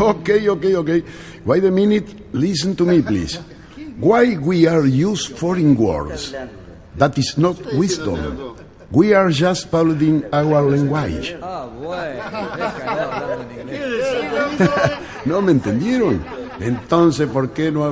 Okay. Wait a minute. Listen to me, please. Why we are used foreign words? That is not wisdom. We are just following our language. ¿No me entendieron? Entonces, ¿por qué no